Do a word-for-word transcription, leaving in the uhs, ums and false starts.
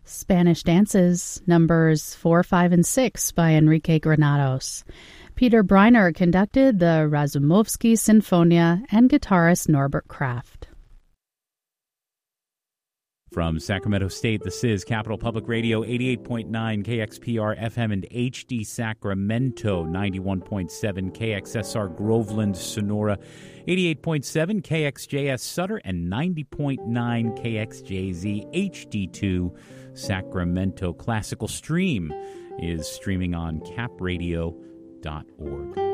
Spanish Dances, numbers four, five, and six by Enrique Granados. Peter Briner conducted the Razumovsky Sinfonia and guitarist Norbert Kraft. From Sacramento State, this is Capital Public Radio, eighty-eight point nine K X P R F M and H D Sacramento, ninety-one point seven K X S R Groveland, Sonora, eighty-eight point seven K X J S Sutter, and ninety point nine K X J Z H D two Sacramento. Classical Stream is streaming on cap radio dot org.